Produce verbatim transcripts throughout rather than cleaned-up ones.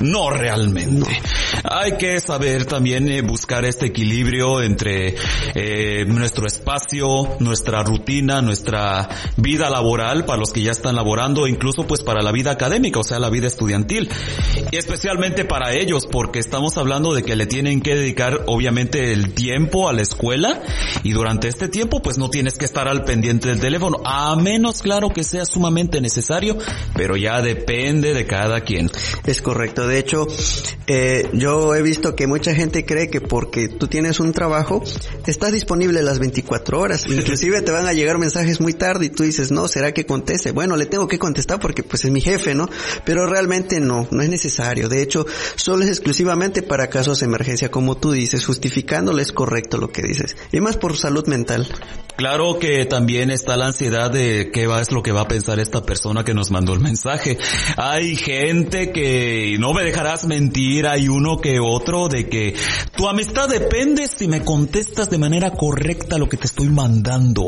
No realmente. No. Hay que saber también eh, buscar este equilibrio entre eh, nuestro espacio, nuestra rutina, nuestra vida laboral para los que ya están laborando, incluso pues para la vida académica, o sea, la vida estudiantil. Y especialmente para ellos, porque estamos hablando de que le tienen que dedicar obviamente el tiempo a la escuela, y durante este tiempo pues no tienes que estar al pendiente del teléfono, a menos claro que sea sumamente necesario, pero ya depende de cada quien. Es correcto. De hecho, eh, yo he visto que mucha gente cree que porque tú tienes un trabajo, estás disponible las veinticuatro horas. Inclusive te van a llegar mensajes muy tarde y tú dices, no, ¿será que conteste? Bueno, le tengo que contestar porque pues es mi jefe, ¿no? Pero realmente no, no es necesario. De hecho, solo es exclusivamente para casos de emergencia, como tú dices, justificándole es correcto lo que dices. Y más por salud mental. Claro que también está la ansiedad de qué va es lo que va a pensar esta persona que nos mandó el mensaje. Hay gente que, no me dejarás mentir, hay uno que otro de que tu amistad depende si me contestas de manera correcta lo que te estoy mandando.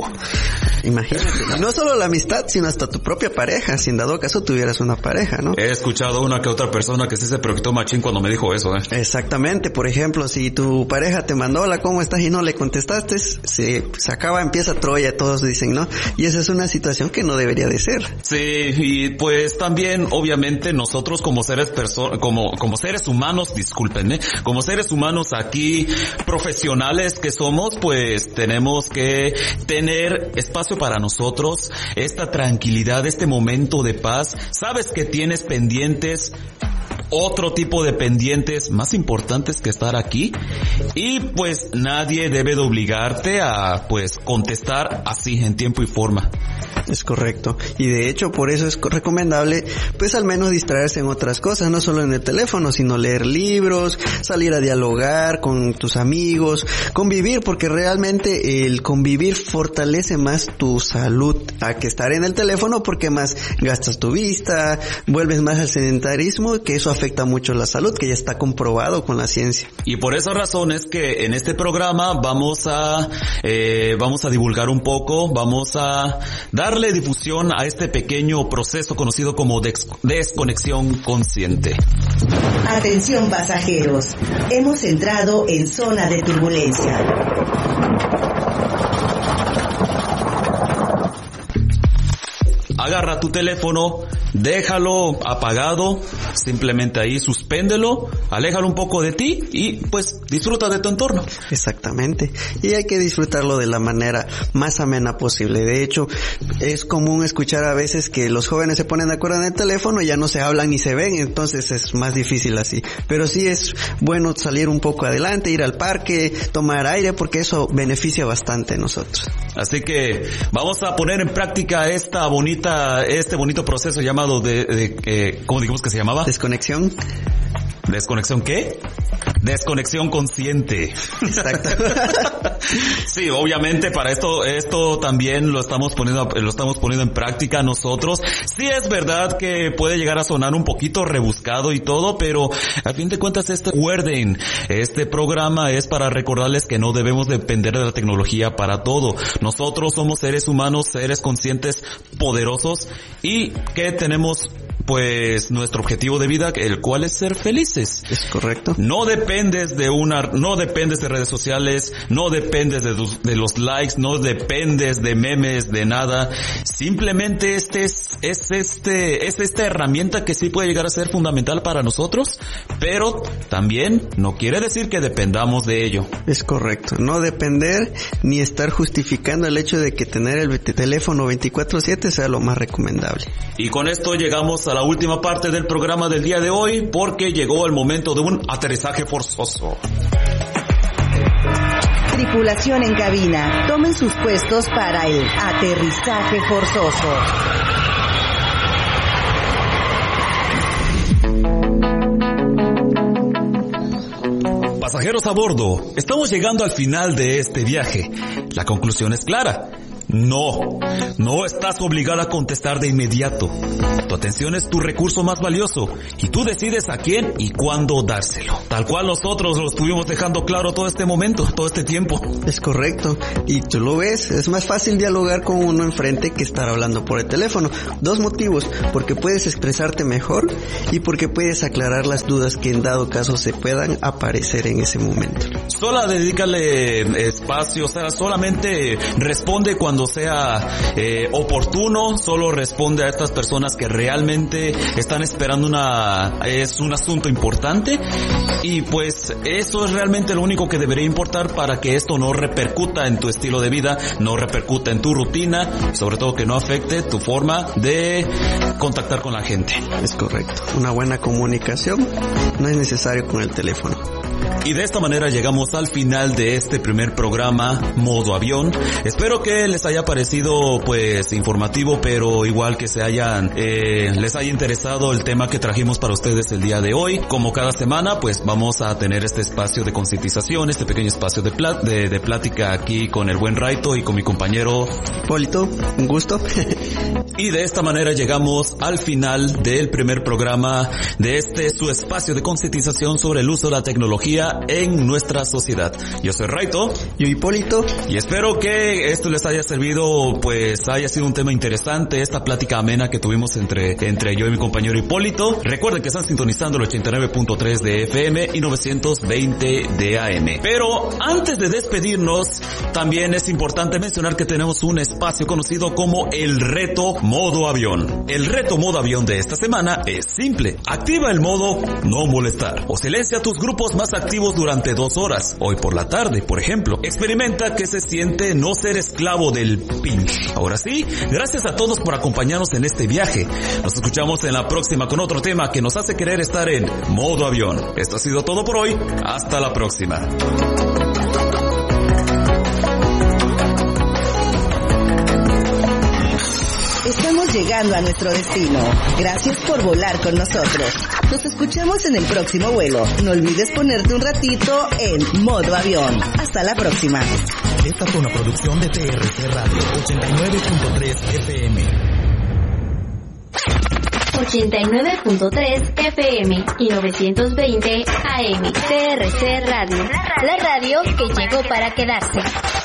Imagínate, no solo la amistad, sino hasta tu propia pareja, si en dado caso tuvieras una pareja, ¿no? He escuchado una que otra persona que sí se preocupó machín cuando me dijo eso, ¿eh? Exactamente, por ejemplo, si tu pareja te mandó hola, ¿cómo estás? Y no le contestaste, se, se acaba, empieza Troya, todos dicen, ¿no? Y esa es una situación que no debería de ser. Sí, y pues también, obviamente, nosotros como seres perso- como, como seres humanos, discúlpenme, como seres humanos aquí, profesionales que somos, pues tenemos que tener espacio para nosotros, esta tranquilidad, este momento de paz. Sabes que tienes pendientes, otro tipo de pendientes más importantes que estar aquí, y pues nadie debe de obligarte a pues contestar así en tiempo y forma. Es correcto, y de hecho por eso es recomendable pues al menos distraerse en otras cosas, no solo en el teléfono, sino leer libros, salir a dialogar con tus amigos, convivir, porque realmente el convivir fortalece más tu salud a que estar en el teléfono, porque más gastas tu vista, vuelves más al sedentarismo, que eso afecta mucho la salud, que ya está comprobado con la ciencia. Y por esa razón es que en este programa vamos a eh, vamos a divulgar un poco, vamos a darle difusión a este pequeño proceso conocido como des- desconexión consciente. Atención pasajeros, hemos entrado en zona de turbulencia. Agarra tu teléfono, déjalo apagado, simplemente ahí suspéndelo, aléjalo un poco de ti y pues disfruta de tu entorno. Exactamente, y hay que disfrutarlo de la manera más amena posible. De hecho, es común escuchar a veces que los jóvenes se ponen de acuerdo en el teléfono y ya no se hablan ni se ven, entonces es más difícil así. Pero sí es bueno salir un poco adelante, ir al parque, tomar aire, porque eso beneficia bastante a nosotros. Así que vamos a poner en práctica esta bonita, este bonito proceso llamado de, de eh, ¿cómo dijimos que se llamaba? Desconexión. ¿Desconexión qué? Desconexión consciente. Exacto. Sí, obviamente para esto, esto también lo estamos poniendo, lo estamos poniendo en práctica nosotros. Sí es verdad que puede llegar a sonar un poquito rebuscado y todo, pero a fin de cuentas este, recuerden, este programa es para recordarles que no debemos depender de la tecnología para todo. Nosotros somos seres humanos, seres conscientes, poderosos, y que tenemos pues nuestro objetivo de vida, el cual es ser felices. Es correcto. No dependes de una, no dependes de redes sociales, no dependes de, tus, de los likes, no dependes de memes, de nada. Simplemente este es, es este, es esta herramienta que sí puede llegar a ser fundamental para nosotros, pero también no quiere decir que dependamos de ello. Es correcto. No depender ni estar justificando el hecho de que tener el teléfono veinticuatro siete sea lo más recomendable. Y con esto llegamos a la última parte del programa del día de hoy, porque llegó el momento de un aterrizaje forzoso. Tripulación en cabina, tomen sus puestos para el aterrizaje forzoso. Pasajeros a bordo, estamos llegando al final de este viaje. La conclusión es clara. No, no estás obligada a contestar de inmediato. Tu atención es tu recurso más valioso y tú decides a quién y cuándo dárselo. Tal cual nosotros lo estuvimos dejando claro todo este momento, todo este tiempo. Es correcto. Y tú lo ves, es más fácil dialogar con uno enfrente que estar hablando por el teléfono. Dos motivos, porque puedes expresarte mejor y porque puedes aclarar las dudas que en dado caso se puedan aparecer en ese momento. Solo dedícale espacio, o sea, solamente responde cuando sea eh, oportuno, solo responde a estas personas que realmente están esperando una, es un asunto importante y pues eso es realmente lo único que debería importar para que esto no repercuta en tu estilo de vida, no repercuta en tu rutina, sobre todo que no afecte tu forma de contactar con la gente. Es correcto, una buena comunicación no es necesario con el teléfono. Y de esta manera llegamos al final de este primer programa Modo Avión. Espero que les haya parecido pues informativo, pero igual que se hayan eh, les haya interesado el tema que trajimos para ustedes el día de hoy. Como cada semana pues vamos a tener este espacio de concientización, este pequeño espacio de, plat de, de plática aquí con el buen Raito y con mi compañero Polito. Un gusto. Y de esta manera llegamos al final del primer programa de este su espacio de concientización sobre el uso de la tecnología en nuestra sociedad. Yo soy Raito. Yo Hipólito. Y espero que esto les haya servido, pues haya sido un tema interesante, esta plática amena que tuvimos entre, entre yo y mi compañero Hipólito. Recuerden que están sintonizando el ochenta y nueve punto tres de F M y novecientos veinte de A M. Pero antes de despedirnos, también es importante mencionar que tenemos un espacio conocido como el Reto Modo Avión. El Reto Modo Avión de esta semana es simple. Activa el modo no molestar o silencia tus grupos más activos durante dos horas. Hoy por la tarde, por ejemplo. Experimenta que se siente no ser esclavo del ping. Ahora sí, gracias a todos por acompañarnos en este viaje. Nos escuchamos en la próxima con otro tema que nos hace querer estar en modo avión. Esto ha sido todo por hoy. Hasta la próxima. Estamos llegando a nuestro destino. Gracias por volar con nosotros. Nos escuchamos en el próximo vuelo. No olvides ponerte un ratito en modo avión. Hasta la próxima. Esta fue una producción de T R C Radio ochenta y nueve punto tres F M. ochenta y nueve punto tres F M y novecientos veinte A M. T R C Radio. La radio que llegó para quedarse.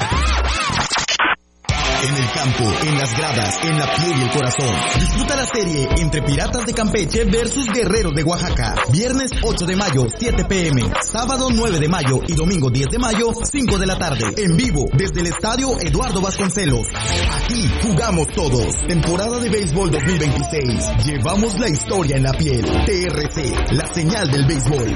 En el campo, en las gradas, en la piel y el corazón. Disfruta la serie entre Piratas de Campeche versus Guerreros de Oaxaca. Viernes ocho de mayo, siete p m Sábado nueve de mayo y domingo diez de mayo, cinco de la tarde. En vivo, desde el Estadio Eduardo Vasconcelos. Aquí jugamos todos. Temporada de béisbol dos mil veintiséis. Llevamos la historia en la piel. T R C, la señal del béisbol.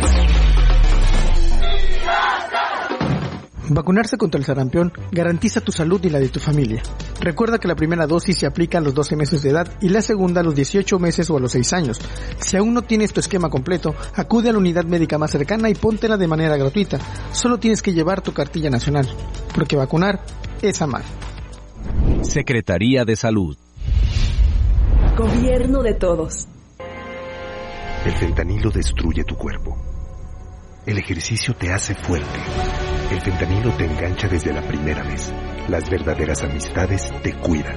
Vacunarse contra el sarampión garantiza tu salud y la de tu familia. Recuerda que la primera dosis se aplica a los doce meses de edad y la segunda a los dieciocho meses o a los seis años. Si aún no tienes tu esquema completo, acude a la unidad médica más cercana y póntela de manera gratuita. Solo tienes que llevar tu cartilla nacional, porque vacunar es amar. Secretaría de Salud. Gobierno de todos. El fentanilo destruye tu cuerpo. El ejercicio te hace fuerte. El fentanilo te engancha desde la primera vez. Las verdaderas amistades te cuidan.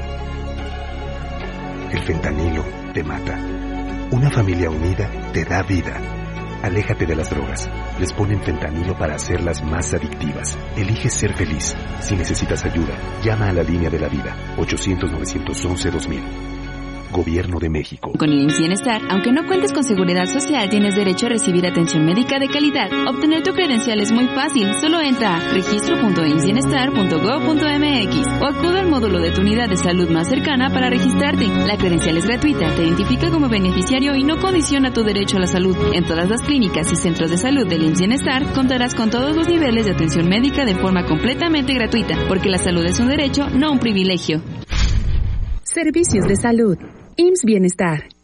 El fentanilo te mata. Una familia unida te da vida. Aléjate de las drogas. Les ponen fentanilo para hacerlas más adictivas. Elige ser feliz. Si necesitas ayuda, llama a la línea de la vida. ochocientos, novecientos once, dos mil. Gobierno de México. Con I M S S Bienestar, aunque no cuentes con seguridad social, tienes derecho a recibir atención médica de calidad. Obtener tu credencial es muy fácil. Solo entra a registro punto i m s s bienestar punto gob punto m x o acude al módulo de tu unidad de salud más cercana para registrarte. La credencial es gratuita, te identifica como beneficiario y no condiciona tu derecho a la salud. En todas las clínicas y centros de salud del I M S S Bienestar contarás con todos los niveles de atención médica de forma completamente gratuita, porque la salud es un derecho, no un privilegio. Servicios de salud. I M S S Bienestar.